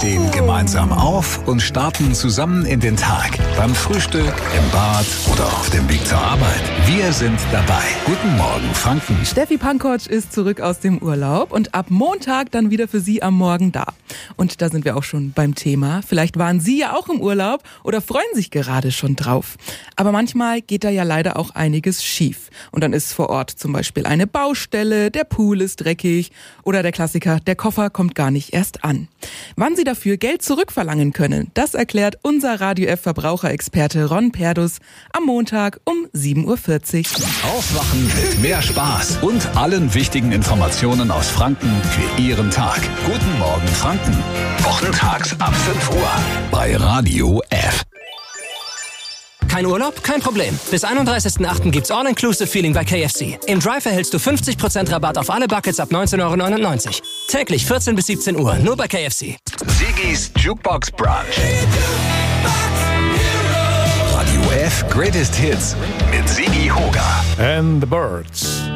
stehen gemeinsam auf und starten zusammen in den Tag. Beim Frühstück, im Bad oder auf dem Weg zur Arbeit. Wir sind dabei. Guten Morgen, Franken. Steffi Pankotsch ist zurück aus dem Urlaub und ab Montag dann wieder für Sie am Morgen da. Und da sind wir auch schon beim Thema. Vielleicht waren Sie ja auch im Urlaub oder freuen sich gerade schon drauf. Aber manchmal geht da ja leider auch einiges schief. Und dann ist vor Ort zum Beispiel eine Baustelle, der Pool ist dreckig oder der Klassiker, der Koffer kommt gar nicht erst an. Wann Sie dafür Geld zurückverlangen können, das erklärt unser Radio F Verbraucherexperte Ron Perdus am Montag um 7.40 Uhr. Aufwachen mit mehr Spaß und allen wichtigen Informationen aus Franken für Ihren Tag. Guten Morgen, Franken. Wochentags ab 5 Uhr bei Radio F. Kein Urlaub? Kein Problem. Bis 31.08. gibt's All-Inclusive-Feeling bei KFC. Im Drive erhältst du 50% Rabatt auf alle Buckets ab 19,99 €. Täglich 14 bis 17 Uhr, nur bei KFC. Sigis Jukebox Brunch. Radio F Greatest Hits mit Sigi Hoga. And the Birds.